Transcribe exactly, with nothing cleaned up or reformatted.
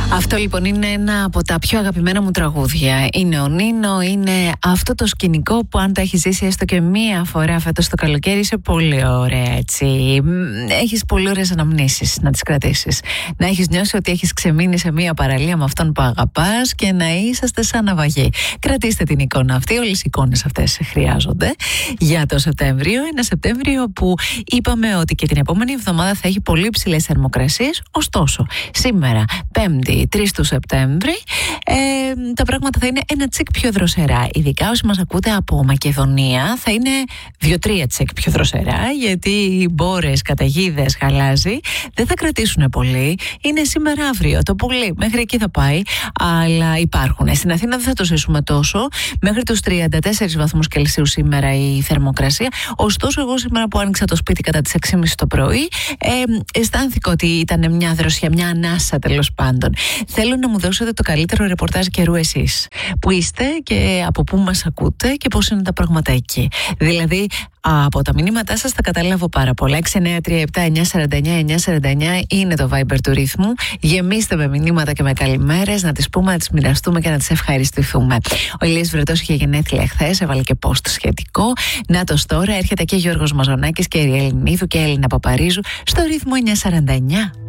Αυτό λοιπόν είναι ένα από τα πιο αγαπημένα μου τραγούδια. Είναι ο Νίνο, είναι αυτό το σκηνικό που αν το έχεις ζήσει έστω και μία φορά φέτος το καλοκαίρι, είσαι πολύ ωραία, έτσι. Έχεις πολύ ωραίες αναμνήσεις να τις κρατήσεις. Να έχεις νιώσει ότι έχεις ξεμείνει σε μία παραλία με αυτόν που αγαπάς και να είσαστε σαν ναυαγοί. Κρατήστε την εικόνα αυτή, όλες οι εικόνες αυτές χρειάζονται για το Σεπτέμβριο. Ένα Σεπτέμβριο που είπαμε ότι και την επόμενη εβδομάδα θα έχει πολύ ψηλές θερμοκρασίες. Ωστόσο, σήμερα, Πέμπτη, τρεις του Σεπτέμβρη, ε, τα πράγματα θα είναι ένα τσικ πιο δροσερά. Ειδικά όσοι μας ακούτε από Μακεδονία, θα είναι δύο τρία τσικ πιο δροσερά, γιατί οι μπόρες, καταιγίδες, χαλάζι δεν θα κρατήσουν πολύ. Είναι σήμερα, αύριο, το πολύ. Μέχρι εκεί θα πάει, αλλά υπάρχουν. Στην Αθήνα δεν θα το ζήσουμε τόσο. Μέχρι τους τριάντα τέσσερις βαθμούς Κελσίου σήμερα η θερμοκρασία. Ωστόσο, εγώ σήμερα που άνοιξα το σπίτι κατά τις έξι και μισή το πρωί, ε, αισθάνθηκα ότι ήταν μια δροσιά, μια ανάσα τέλος πάντων. Θέλω να μου δώσετε το καλύτερο ρεπορτάζ καιρού εσείς. Που είστε και από πού μας ακούτε και πώς είναι τα πράγματα εκεί. Δηλαδή, από τα μηνύματά σας θα καταλάβω πάρα πολλά. έξι εννιά τρία επτά εννιά τέσσερα εννιά εννιά τέσσερα εννιά είναι το Viber του Ρύθμου. Γεμίστε με μηνύματα και με καλημέρες, να τις πούμε, να τις μοιραστούμε και να τις ευχαριστηθούμε. Ο Ηλίας Βρετός είχε γενέθλια χθες, έβαλε και post σχετικό. Νάτος τώρα έρχεται και Γιώργος Μαζονάκης και η Ριέλ Νίδου και Έλληνα Παπαρίζου στο Ρύθμο εννιά σαράντα εννιά.